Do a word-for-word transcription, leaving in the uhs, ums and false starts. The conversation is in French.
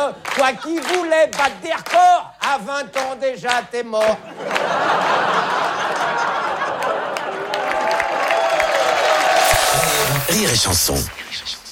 toi qui voulais battre des records, à vingt ans déjà, t'es mort. Rire et chanson.